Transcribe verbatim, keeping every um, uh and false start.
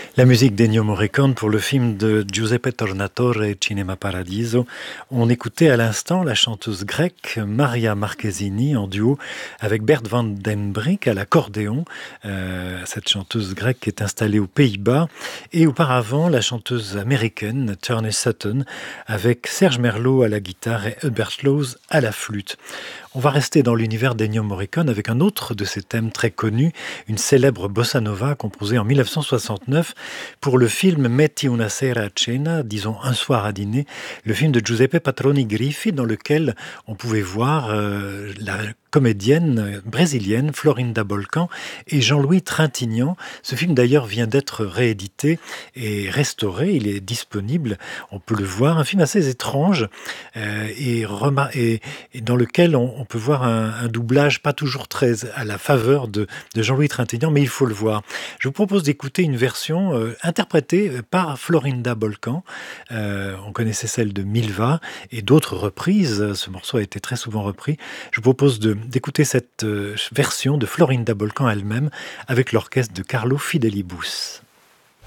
La musique d'Ennio Morricone pour le film de Giuseppe Tornatore, Cinema Paradiso. On écoutait à l'instant la chanteuse grecque Maria Marchesini en duo avec Bert van den Brink à l'accordéon. Euh, cette chanteuse grecque est installée aux Pays-Bas. Et auparavant, la chanteuse américaine Turney Sutton avec Serge Merlot à la guitare et Hubert Laws à la flûte. On va rester dans l'univers d'Ennio Morricone avec un autre de ses thèmes très connus, une célèbre bossa nova composée en mille neuf cent soixante-neuf pour le film Metti una sera a cena, disons un soir à dîner, le film de Giuseppe Patroni Griffi dans lequel on pouvait voir euh, la comédienne brésilienne Florinda Bolcan et Jean-Louis Trintignant. Ce film d'ailleurs vient d'être réédité et restauré, il est disponible, on peut le voir, un film assez étrange euh, et, rema- et, et dans lequel on, on peut voir un, un doublage pas toujours très à la faveur de, de Jean-Louis Trintignant, mais il faut le voir. Je vous propose d'écouter une version euh, interprétée par Florinda Bolcan. Euh, on connaissait celle de Milva et d'autres reprises, ce morceau a été très souvent repris. Je vous propose de d'écouter cette euh, version de Florinda Bolcan elle-même avec l'orchestre de Carlo Fidelibus.